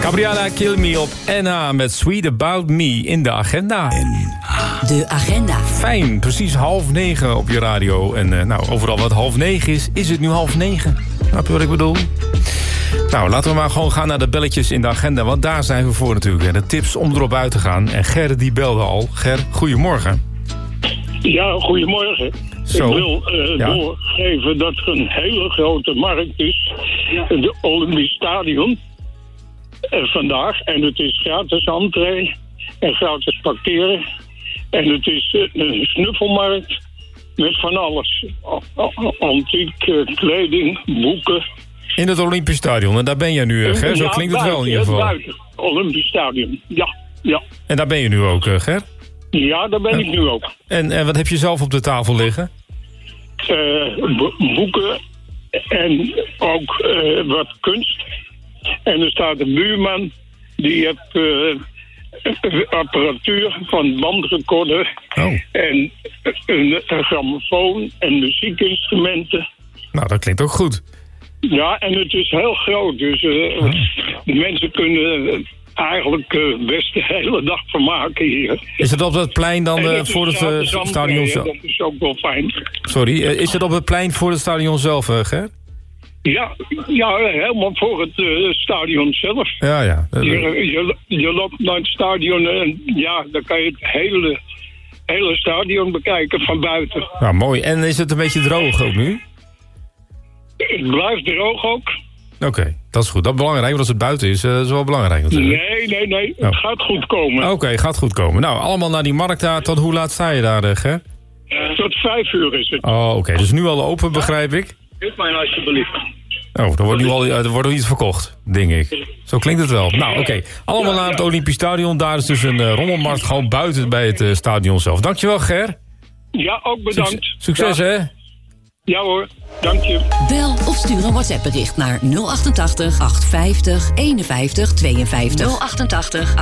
Gabriella Kill Me op NH met Sweet About Me in de agenda. De agenda. Fijn, precies 8:30 op je radio. En overal wat 8:30 is het nu 8:30. Snap je wat ik bedoel? Nou, laten we maar gewoon gaan naar de belletjes in de agenda. Want daar zijn we voor natuurlijk. Hè. De tips om erop uit te gaan. En Ger die belde al. Ger, goedemorgen. Ja, goedemorgen. Zo. Ik wil doorgeven dat er een hele grote markt is. De Olympisch Stadion. Vandaag. En het is gratis entree. En gratis parkeren. En het is een snuffelmarkt. Met van alles. Antiek, kleding, boeken. In het Olympisch Stadion. En daar ben jij nu, Ger. Zo klinkt het wel in ieder geval. Buiten. Olympisch Stadion. Ja. En daar ben je nu ook, Ger? Ja, daar ben ik nu ook. En wat heb je zelf op de tafel liggen? Boeken en ook wat kunst. En er staat een buurman die heeft apparatuur van bandrecorder en een grammofoon en muziekinstrumenten. Nou, dat klinkt ook goed. Ja, en het is heel groot, dus de mensen kunnen eigenlijk best de hele dag vermaken hier. Is het op dat plein dan voor het stadion zelf? Dat is ook wel fijn. Sorry, is het op het plein voor het stadion zelf, Ger? Ja, helemaal voor het stadion zelf. Ja. Je loopt naar het stadion en dan kan je het hele stadion bekijken van buiten. Nou, mooi. En is het een beetje droog ook nu? Het blijft droog ook. Oké, dat is goed. Dat is belangrijk, want als het buiten is, is wel belangrijk natuurlijk. Nee. Het gaat goed komen. Oké, gaat goed komen. Nou, allemaal naar die markt daar. Tot hoe laat sta je daar, Ger? Tot 5 uur is het. Oh, oké. Dus nu al open, begrijp ik? Geef mij alsjeblieft. Oh, er wordt iets verkocht, denk ik. Zo klinkt het wel. Nou, oké. Allemaal naar het Olympisch Stadion. Daar is dus een rommelmarkt gewoon buiten bij het stadion zelf. Dankjewel, Ger. Ja, ook bedankt. Succes, hè? Ja hoor, dank je. Bel of stuur een WhatsApp bericht naar 088 850 51 52. 088